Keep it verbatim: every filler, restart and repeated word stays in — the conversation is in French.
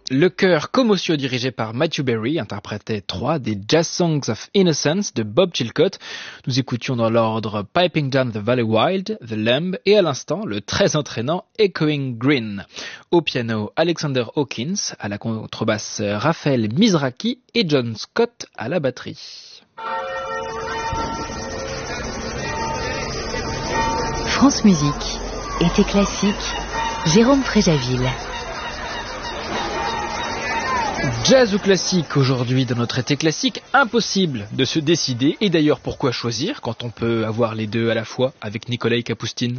Le chœur Commotion dirigé par Matthew Berry interprétait trois des Jazz Songs of Innocence de Bob Chilcott. Nous écoutions dans l'ordre Piping Down the Valley Wild, The Lamb et à l'instant le très entraînant Echoing Green. Au piano, Alexander Hawkins, à la contrebasse Raphaël Mizrachi et John Scott à la batterie. France Musique, été classique, Jérôme Fréjaville. Jazz ou classique aujourd'hui dans notre été classique, impossible de se décider. Et d'ailleurs, pourquoi choisir quand on peut avoir les deux à la fois avec Nikolai Kapustin ?